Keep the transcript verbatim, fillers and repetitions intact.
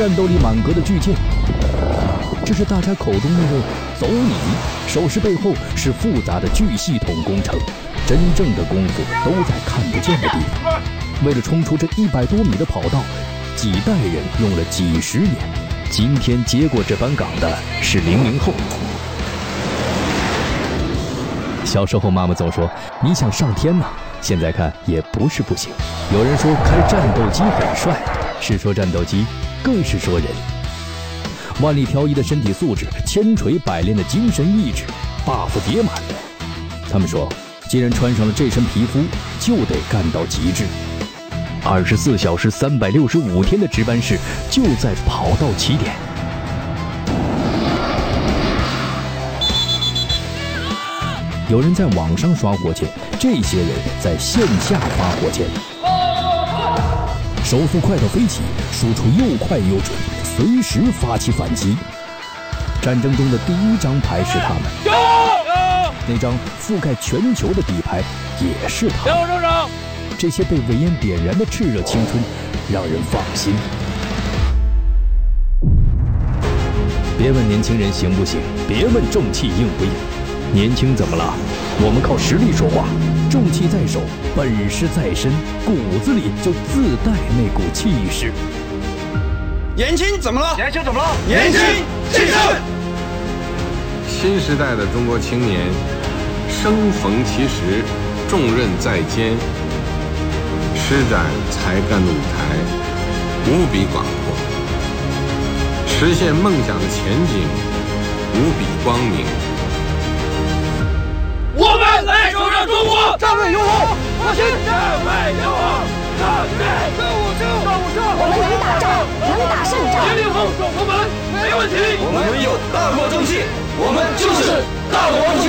战斗力满格的巨舰。这是大家口中那个走你，手势背后是复杂的巨系统工程，真正的功夫都在看不见的地方。为了冲出这一百多米的跑道，几代人用了几十年。今天接过这班岗的是零零后。小时候妈妈总说你想上天呐，现在看也不是不行。有人说开战斗机很帅，是说战斗机，更是说人。万里挑一的身体素质，千锤百炼的精神意志 ，buff 叠满。他们说，既然穿上了这身皮肤，就得干到极致。二十四小时、三百六十五天的值班室就在跑道起点。有人在网上刷火箭，这些人在线下发火箭。手速快到飞起，输出又快又准，随时发起反击。战争中的第一张牌是他们，那张覆盖全球的底牌也是他们。这些被硝烟点燃的炽热青春，让人放心。别问年轻人行不行，别问重器硬不硬，年轻怎么了？我们靠实力说话，重器在手，本事在身，骨子里就自带那股气势。 年轻怎么了？ 年轻怎么了？ 年轻气盛。 新时代的中国青年，生逢其时，重任在肩，施展才干的舞台无比广阔，实现梦想的前景无比光明。 我们来守着中国， 站位有我，我心站位有我，站位跟我胜，跟我胜。 我们能打仗，能打胜仗。 零零后守国门，没问题。 我们有大国重器，我们就是大国。